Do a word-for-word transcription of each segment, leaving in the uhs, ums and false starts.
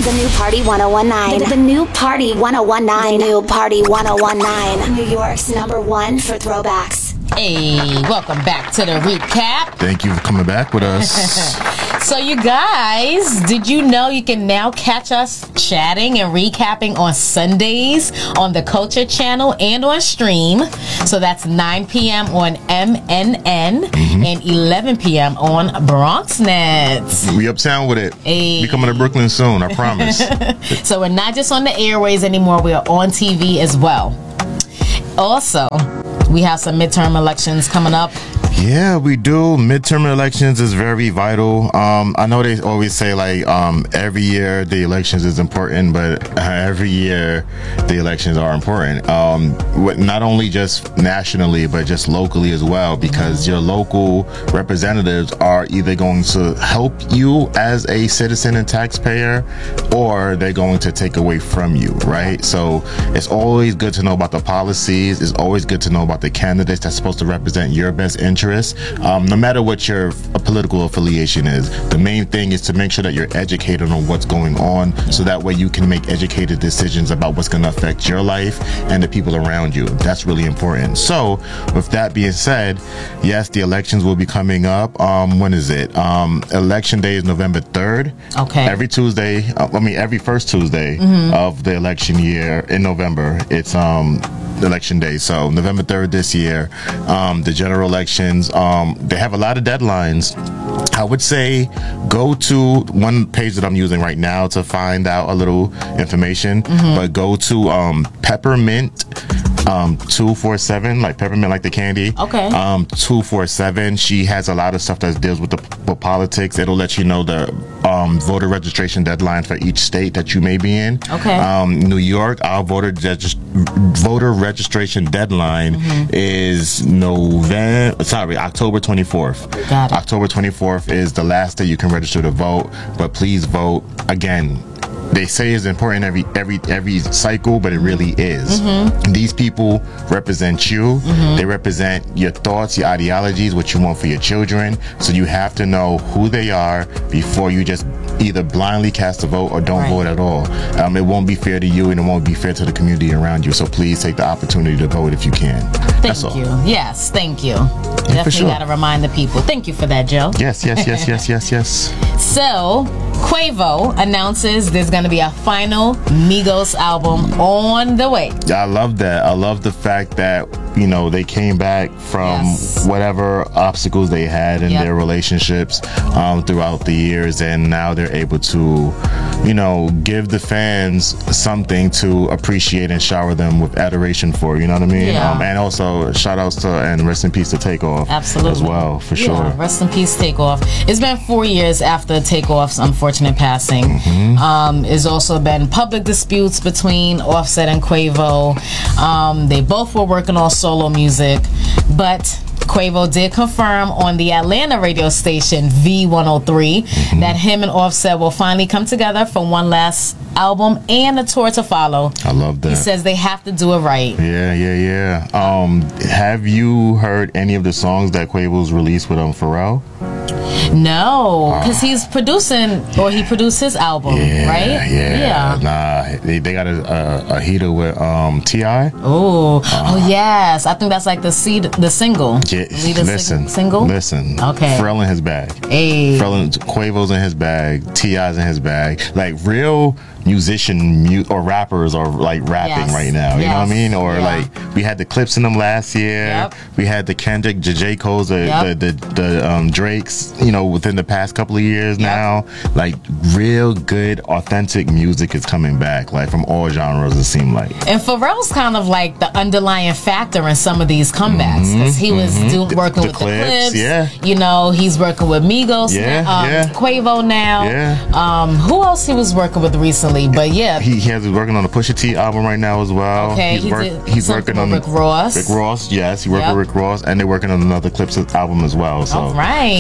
The new Party one oh one nine. The, the new Party one oh one nine. The new Party one oh one nine. New York's number one for throwbacks. Hey, welcome back to the recap. Thank you for coming back with us. So you guys, did you know you can now catch us chatting and recapping on Sundays on the Culture Channel and on Stream? So that's nine p.m. on M N N mm-hmm. and eleven p.m. on BronxNet. We uptown with it. Hey. We coming to Brooklyn soon, I promise. So we're not just on the airways anymore, we are on T V as well. Also, we have some midterm elections coming up. Yeah, we do. Midterm elections is very vital. Um, I know they always say like um, every year the elections is important, but uh, every year the elections are important. Um, not only just nationally, but just locally as well, because mm-hmm. your local representatives are either going to help you as a citizen and taxpayer, or they're going to take away from you, right? So it's always good to know about the policies. It's always good to know about the candidates that's supposed to represent your best interest. Um, no matter what your political affiliation is, the main thing is to make sure that you're educated on what's going on, so that way you can make educated decisions about what's going to affect your life and the people around you. That's really important. So with that being said, yes, the elections will be coming up. Um, when is it? Um, election day is November third. Okay. Every Tuesday, uh, I mean every first Tuesday mm-hmm. of the election year in November, it's um election day. So November third this year, um, the general elections, um, they have a lot of deadlines. I would say go to one page that I'm using right now to find out a little information, mm-hmm. but go to um, Peppermint um, two forty-seven, like peppermint, like the candy. Okay. Um, two forty-seven. She has a lot of stuff that deals with the with politics. It'll let you know the um, voter registration deadline for each state that you may be in. Okay. Um, New York, our voter regist- voter registration deadline mm-hmm. is November. Sorry, October twenty-fourth. Got it. October twenty-fourth is the last day you can register to vote. But please vote again. They say it's important every every every cycle, but it really is. Mm-hmm. These people represent you. Mm-hmm. They represent your thoughts, your ideologies, what you want for your children. So you have to know who they are before you just either blindly cast a vote or don't right. vote at all. Um, it won't be fair to you, and it won't be fair to the community around you. So please take the opportunity to vote if you can. Thank That's all. you. Yes, thank you. Yeah, Definitely sure. got to remind the people. Thank you for that, Joe. Yes, yes, yes, yes, yes, yes. So, Quavo announces there's going to be a final Migos album on the way. I love that. I love the fact that, you know, they came back from yes. whatever obstacles they had in yep. their relationships um, throughout the years, and now they're able to, you know, give the fans something to appreciate and shower them with adoration for, you know what I mean? Yeah. Um, and also, shout outs to and rest in peace to Takeoff. Absolutely. As well, for yeah, sure. Rest in peace, Takeoff. It's been four years after Takeoff's unfortunate passing. Mm-hmm. Um, there's also been public disputes between Offset and Quavo. Um, they both were working on solo music, but Quavo did confirm on the Atlanta radio station V one oh three mm-hmm. that him and Offset will finally come together for one last album and a tour to follow. I love that. He says they have to do it right. Yeah, yeah, yeah. Um, have you heard any of the songs that Quavo's released with um, Pharrell? No, because uh, he's producing, or he produced his album, yeah, right? Yeah, yeah. Nah, they, they got a, a, a heater with um, T I Oh, uh, oh yes. I think that's like the seed, the single. Yeah, listen, sing- single. Listen. Okay. Pharrell in his bag. Hey. Pharrell, in, Quavo's in his bag. T I's in his bag. Like real musician mu- or rappers are like rapping yes. right now. You yes. know what I mean? Or yeah. like we had the clips in them last year. Yep. We had the Kendrick, J. J. Cole's, the yep. the, the, the um, Drake's. You know, within the past couple of years yep. now, like real good, authentic music is coming back. Like from all genres, it seemed like. And Pharrell's kind of like the underlying factor in some of these comebacks, because mm-hmm, he was mm-hmm. do, working the, the with clips, the clips. Yeah. You know, he's working with Migos. Yeah, now, um, yeah. Quavo now. Yeah. Um, who else he was working with recently? But yeah. He, he has he's working on the Pusha T album right now as well. Okay, he's, he work, did he's working on Rick Ross. Rick Ross, yes, he worked yep. with Rick Ross, and they're working on another Clips album as well. So all right, Pharrell works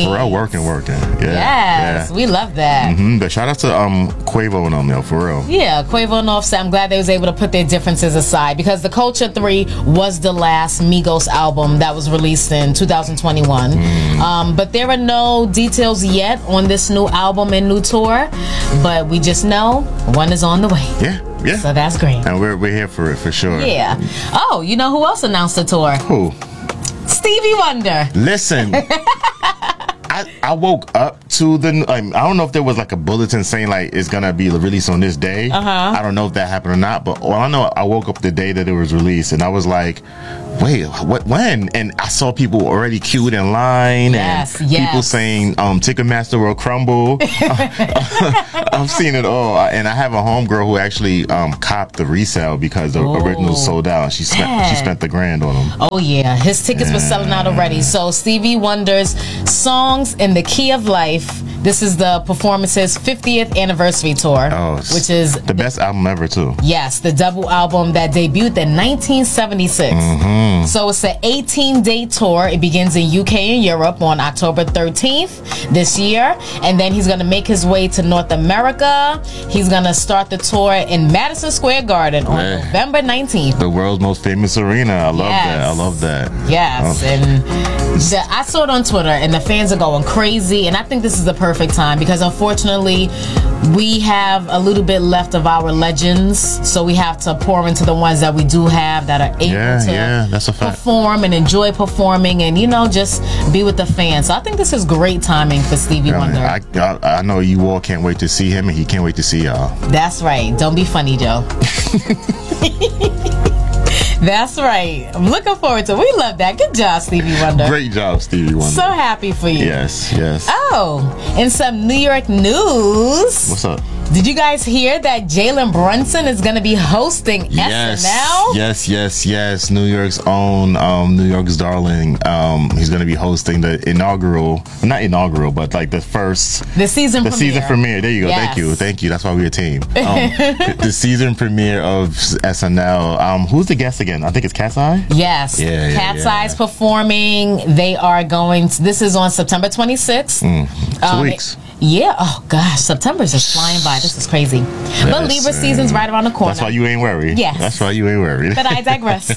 Working, working. Yeah. Yes, yeah. we love that. Mm-hmm. But shout out to um Quavo and them, yo, for real. Yeah, Quavo and Offset. I'm glad they was able to put their differences aside because The Culture three was the last Migos album that was released in two thousand twenty-one. Mm. Um, but there are no details yet on this new album and new tour. But we just know one is on the way. Yeah. Yeah. So that's great. And we're we're here for it for sure. Yeah. Oh, you know who else announced a tour? Who? Stevie Wonder. Listen. I, I woke up to the. Like, I don't know if there was like a bulletin saying like it's gonna be released on this day. Uh-huh. I don't know if that happened or not, but all I know, I woke up the day that it was released, and I was like, "Wait, what? When?" And I saw people already queued in line, yes, and yes. people saying, um, "Ticketmaster will crumble." I've seen it all, and I have a homegirl who actually um, copped the resale because the Ooh, original sold out. She spent man. she spent the grand on them. Oh yeah, his tickets yeah. were selling out already. So Stevie Wonder's Songs in the Key of Life. This is the performance's fiftieth anniversary tour, Oh, which is the best album ever too. Yes, the double album that debuted in nineteen seventy-six. Mm-hmm. So it's an eighteen-day tour. It begins in U K and Europe on October thirteenth this year, and then he's going to make his way to North America. He's going to start the tour in Madison Square Garden on Hey. November nineteenth. The world's most famous arena. I love Yes. that. I love that. Yes, Oh. and the, I saw it on Twitter, and the fans are going crazy. And I think this is the perfect time because, unfortunately, we have a little bit left of our legends, so we have to pour into the ones that we do have that are able Yeah, to yeah, that's a fact. perform and enjoy performing, and you know, just be with the fans. So I think this is great timing for Stevie Yeah, Wonder. I, I, I know you all can't wait to see him, and he can't wait to see y'all. That's right. Don't be funny, Joe. That's right. I'm looking forward to it. We love that. Good job, Stevie Wonder. Great job, Stevie Wonder. So happy for you. Yes, yes. Oh, in some New York news. What's up? Did you guys hear that Jalen Brunson is going to be hosting Yes, S N L? yes, yes, yes. New York's own, um, New York's darling. Um, he's going to be hosting the inaugural, not inaugural, but like the first, The season the premiere. season premiere. There you go. Yes. Thank you, thank you. That's why we're a team. Um, the, the season premiere of S N L. Um, who's the guest again? I think it's Cat's Eye. Yes. Yeah, yeah, Cat's yeah. Eye's performing. They are going to, this is on September twenty-sixth. Mm, two Um, weeks. Yeah. Oh gosh, September's just flying by. This is crazy. But Yes, Libra uh, season's right around the corner. That's why you ain't worried. Yes. That's why you ain't worried. But I digress.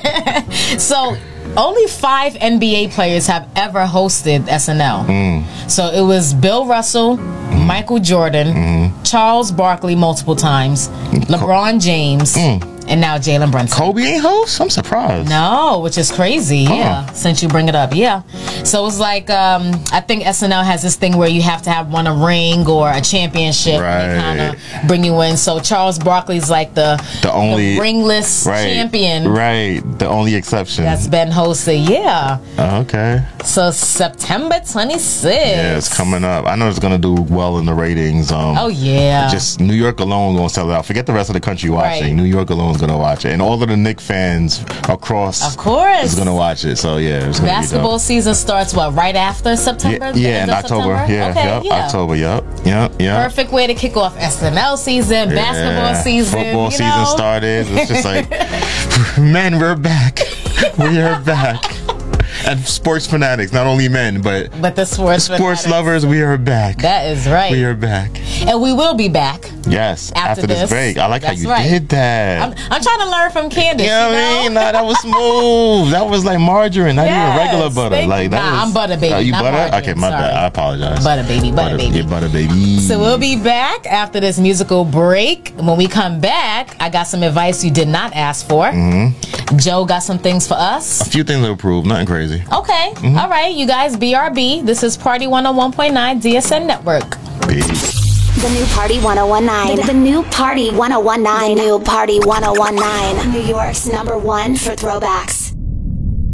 So only five N B A players have ever hosted S N L. Mm. So it was Bill Russell, Mm. Michael Jordan, Mm-hmm. Charles Barkley multiple times, LeBron James, and now Jalen Brunson. Kobe ain't host? I'm surprised. No, which is crazy. Yeah, since you bring it up. Yeah. So it's like, um, I think S N L has this thing where you have to have won a ring or a championship. Right. And they kind of bring you in. So Charles Barkley's like the, The only- the ringless Right. champion Right. The only exception. that's been hosted. Yeah. Oh, okay. So September twenty-sixth. Yeah, it's coming up. I know it's gonna do well in the ratings. Um, Oh, yeah. Just New York alone gonna sell it out. Forget the rest of the country watching. Right. New York alone is gonna watch it, and all of the Knicks fans across Of course. is gonna watch it. So yeah, it's gonna Basketball be dope. season starts, what, right after September? Yeah, The yeah, end in of October. September? Yeah, Okay, yep, yeah. October. Yep, yep, yep. Perfect way to kick off S N L season, basketball Yeah. season. Football you season know? started. It's just like, men, we're back. We are back. And sports fanatics, not only men, but But the sports sports fanatics. lovers, we are back. That is right. We are back. And we will be back. Yes, After after, this this. break. I like how That's you right. did that. I'm, I'm trying to learn from Candace. You know what you I know? mean? Nah, that was smooth. That was like margarine, not Yes, even regular butter. thank Like you. that Nah, was, I'm butter, baby, Oh, you not butter? margarine, Okay, my sorry. bad. I apologize. Butter, baby, butter, baby. Yeah, butter, baby. So we'll be back after this musical break. When we come back, I got some advice you did not ask for. Mm-hmm. Joe got some things for us. A few things to approve, nothing crazy. Okay. Mm-hmm. All right, you guys, B R B. This is Party one oh one point nine D S N Network. Peace. The new Party one oh one nine. The, the new Party one oh one nine. The new Party one oh one nine. New York's number one for throwbacks.